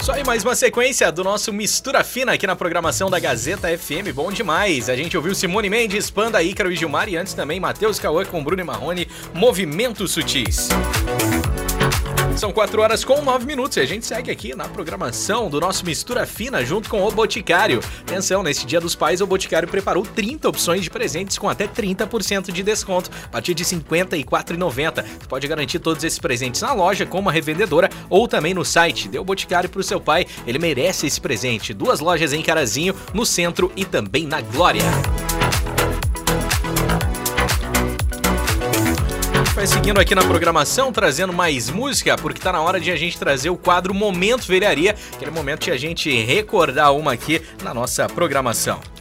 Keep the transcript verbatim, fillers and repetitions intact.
Isso aí, mais uma sequência do nosso Mistura Fina aqui na programação da Gazeta F M, bom demais. A gente ouviu Simone Mendes, Panda, Ícaro e Gilmar e antes também Matheus Cauã com Bruno e Marrone, Movimentos Sutis. São quatro horas com nove minutos e a gente segue aqui na programação do nosso Mistura Fina junto com o Boticário. Atenção, nesse Dia dos Pais, o Boticário preparou trinta opções de presentes com até trinta por cento de desconto, a partir de cinquenta e quatro reais e noventa centavos. Você pode garantir todos esses presentes na loja, com uma revendedora ou também no site. Dê o Boticário pro seu pai, ele merece esse presente. Duas lojas em Carazinho, no centro e também na Glória. Vai seguindo aqui na programação, trazendo mais música, porque tá na hora de a gente trazer o quadro Momento Velharia, aquele momento de a gente recordar uma aqui na nossa programação.